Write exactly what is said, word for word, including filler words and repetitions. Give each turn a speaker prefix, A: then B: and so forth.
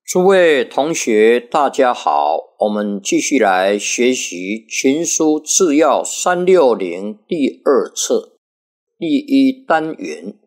A: 诸位同学大家好，我们继续来学习群书治要三六零第二册第一单元